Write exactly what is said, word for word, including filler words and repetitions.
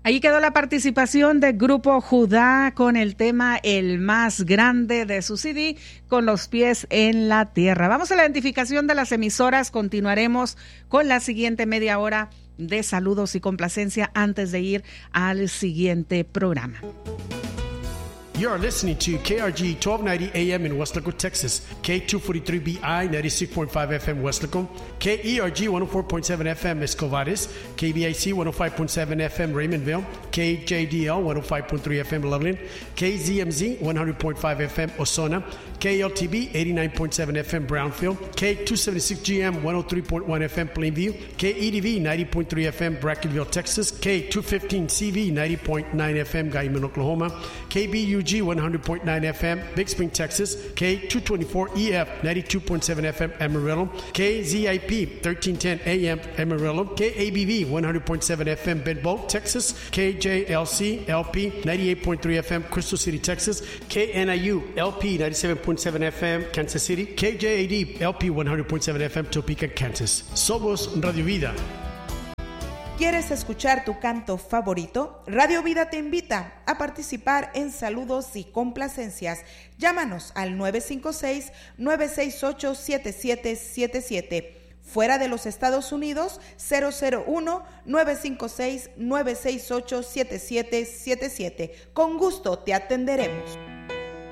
Ahí quedó la participación del Grupo Judá con el tema El Más Grande de su C D, Con los Pies en la Tierra. Vamos a la identificación de las emisoras. Continuaremos con la siguiente media hora de saludos y complacencia antes de ir al siguiente programa. You are listening to K R G twelve ninety A M in Weslaco, Texas, K two forty-three B I ninety-six point five F M Weslaco, K E R G one oh four point seven F M Escovares, K B I C one oh five point seven F M Raymondville, K J D L one oh five point three F M Loveland, K Z M Z one hundred point five F M Osona, K L T B eighty-nine point seven F M Brownfield, K two seventy-six G M one oh three point one F M Plainview, K E D V ninety point three F M Brackenville, Texas, K two fifteen C V ninety point nine F M Guyman, Oklahoma, K B U G one hundred point nine F M Big Spring, Texas, K two twenty-four E F ninety-two point seven F M Amarillo, K Z I P thirteen ten A M Amarillo, K A B V one hundred point seven F M Bedboe, Texas, K J L C L P ninety-eight point three F M Crystal City, Texas, K N I U L P ninety-seven point seven F M Kansas City, K J A D L P one hundred point seven F M Topeka, Kansas. Somos Radio Vida. ¿Quieres escuchar tu canto favorito? Radio Vida te invita a participar en saludos y complacencias. Llámanos al nueve cinco seis, nueve seis ocho, siete siete siete siete. Fuera de los Estados Unidos, cero cero uno, nueve cinco seis, nueve seis ocho, siete siete siete siete. Con gusto te atenderemos.